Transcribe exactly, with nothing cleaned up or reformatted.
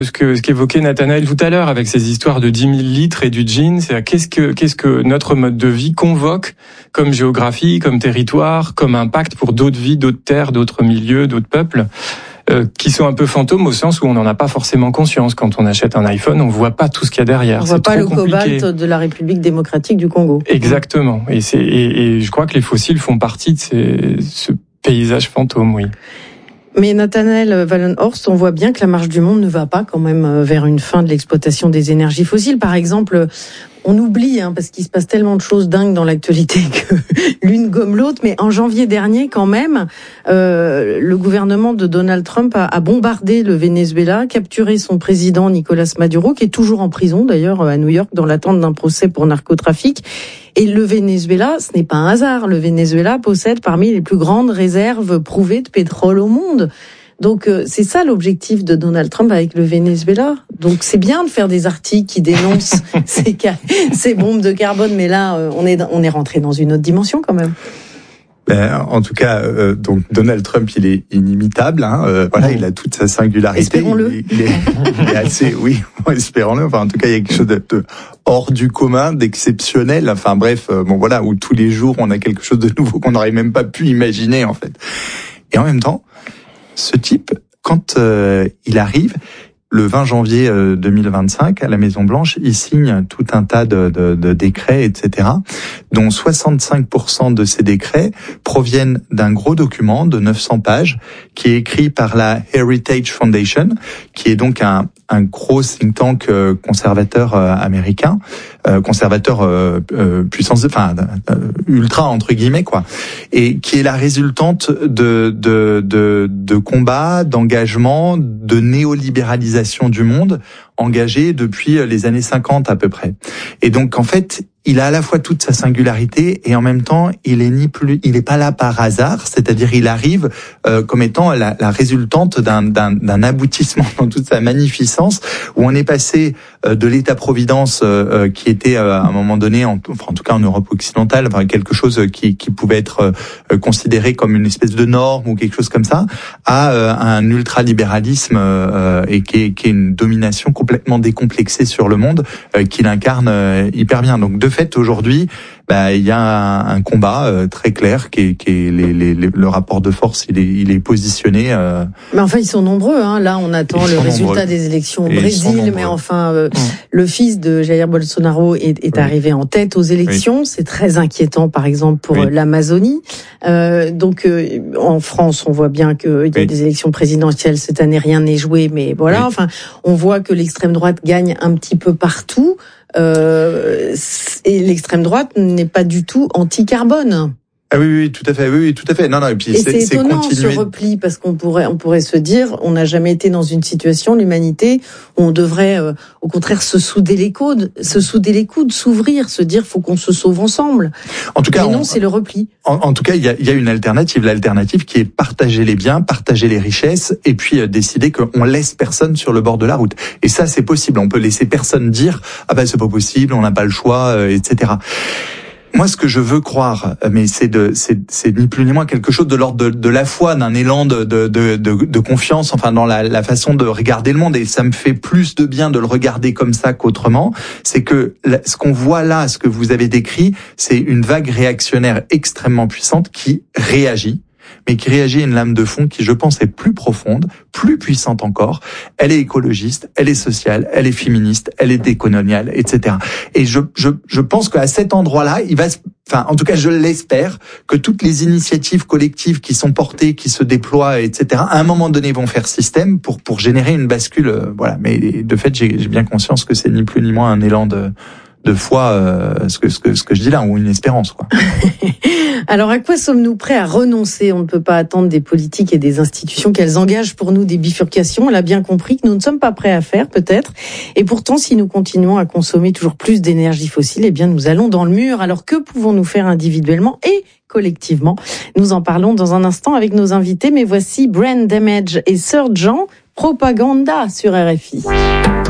Ce que ce qu'évoquait Nathanaël tout à l'heure avec ces histoires de dix mille litres et du gin, c'est qu'est-ce que qu'est-ce que notre mode de vie convoque comme géographie, comme territoire, comme impact pour d'autres vies, d'autres terres, d'autres milieux, d'autres peuples, euh, qui sont un peu fantômes au sens où on n'en a pas forcément conscience. Quand on achète un iPhone, on voit pas tout ce qu'il y a derrière. On voit c'est pas trop le compliqué. cobalt de la République démocratique du Congo. Exactement. Et c'est et, et je crois que les fossiles font partie de ces, ce paysage fantôme, oui. Mais Nathanaël Wallenhorst, on voit bien que la marche du monde ne va pas quand même vers une fin de l'exploitation des énergies fossiles. Par exemple, on oublie, hein, parce qu'il se passe tellement de choses dingues dans l'actualité que l'une gomme l'autre, mais en janvier dernier, quand même, euh, le gouvernement de Donald Trump a, a bombardé le Venezuela, capturé son président Nicolas Maduro, qui est toujours en prison d'ailleurs à New York, dans l'attente d'un procès pour narcotrafic. Et le Venezuela, ce n'est pas un hasard. Le Venezuela possède parmi les plus grandes réserves prouvées de pétrole au monde. Donc euh, c'est ça l'objectif de Donald Trump avec le Venezuela. Donc c'est bien de faire des articles qui dénoncent ces, ces bombes de carbone, mais là euh, on est on est rentré dans une autre dimension quand même. Ben, en tout cas, euh, donc Donald Trump, il est inimitable. Hein, euh, voilà, oh. Il a toute sa singularité. Espérons-le. Il, il, est, il est assez, oui, espérons-le. Enfin, en tout cas, il y a quelque chose de, de hors du commun, d'exceptionnel. Enfin, bref, euh, bon voilà, où tous les jours on a quelque chose de nouveau qu'on n'aurait même pas pu imaginer en fait. Et en même temps, ce type, quand euh, il arrive. Le vingt janvier deux mille vingt-cinq, à la Maison-Blanche, il signe tout un tas de, de, de décrets, et cetera, dont soixante-cinq pour cent de ces décrets proviennent d'un gros document de neuf cents pages qui est écrit par la Heritage Foundation, qui est donc un, un gros think tank conservateur américain, euh, conservateur euh, euh, puissance, enfin euh, ultra entre guillemets quoi, et qui est la résultante de de de, de combats, d'engagements, de néolibéralisation du monde engagé depuis les années cinquante à peu près. Et donc en fait, il a à la fois toute sa singularité et en même temps, il est ni plus, il est pas là par hasard, c'est-à-dire il arrive euh, comme étant la, la résultante d'un, d'un, d'un aboutissement dans toute sa magnificence, où on est passé euh, de l'État-providence euh, qui était euh, à un moment donné, en, enfin, en tout cas en Europe occidentale, enfin, quelque chose qui, qui pouvait être euh, considéré comme une espèce de norme ou quelque chose comme ça, à euh, un ultralibéralisme euh, et qui est, qui est une domination complètement décomplexée sur le monde euh, qu'il incarne euh, hyper bien. Donc de fait, aujourd'hui, bah, il y a un, un combat euh, très clair qui est, qui est les, les, les, le rapport de force, il est, il est positionné. Euh... Mais enfin, ils sont nombreux. Hein. Là, on attend le résultat nombreux. des élections au Et Brésil, mais enfin, euh, mmh. le fils de Jair Bolsonaro est, est oui. arrivé en tête aux élections. Oui. C'est très inquiétant, par exemple, pour oui. l'Amazonie. Euh, donc, euh, en France, on voit bien qu'il y a oui. des élections présidentielles cette année, rien n'est joué, mais voilà. Oui. Enfin, on voit que l'extrême droite gagne un petit peu partout. Euh, et l'extrême droite n'est pas du tout anti-carbone. Ah oui, oui, tout à fait, oui, oui, tout à fait. Non, non, et puis et c'est, c'est, étonnant c'est continuer... ce repli, parce qu'on pourrait, on pourrait se dire, on n'a jamais été dans une situation, l'humanité, où on devrait, euh, au contraire, se souder les coudes, se souder les coudes, s'ouvrir, se dire, faut qu'on se sauve ensemble. En tout cas, mais non, on, c'est le repli. En, en tout cas, il y a, il y a une alternative, l'alternative qui est partager les biens, partager les richesses, et puis euh, décider qu'on laisse personne sur le bord de la route. Et ça, c'est possible. On peut laisser personne dire, ah ben c'est pas possible, on n'a pas le choix, euh, et cetera. Moi, ce que je veux croire, mais c'est de, c'est, c'est ni plus ni moins quelque chose de l'ordre de, de la foi, d'un élan de, de, de, de, de confiance, enfin dans la, la façon de regarder le monde. Et ça me fait plus de bien de le regarder comme ça qu'autrement. C'est que ce qu'on voit là, ce que vous avez décrit, c'est une vague réactionnaire extrêmement puissante qui réagit. mais qui réagit à une lame de fond qui, je pense, est plus profonde, plus puissante encore. Elle est écologiste, elle est sociale, elle est féministe, elle est décoloniale, et cetera. Et je, je, je pense qu'à cet endroit-là, il va se Enfin, en tout cas, je l'espère, que toutes les initiatives collectives qui sont portées, qui se déploient, et cetera, à un moment donné vont faire système pour pour générer une bascule. Euh, voilà. Mais de fait, j'ai, j'ai bien conscience que c'est ni plus ni moins un élan de de foi, euh, ce que ce que ce que je dis là, ou une espérance, quoi. Alors, à quoi sommes-nous prêts à renoncer ? On ne peut pas attendre des politiques et des institutions qu'elles engagent pour nous des bifurcations. On l'a bien compris que nous ne sommes pas prêts à faire, peut-être. Et pourtant, si nous continuons à consommer toujours plus d'énergie fossile, eh bien, nous allons dans le mur. Alors, que pouvons-nous faire individuellement et collectivement ? Nous en parlons dans un instant avec nos invités. Mais voici Brain Damage et Sir Jean, Propaganda sur R F I.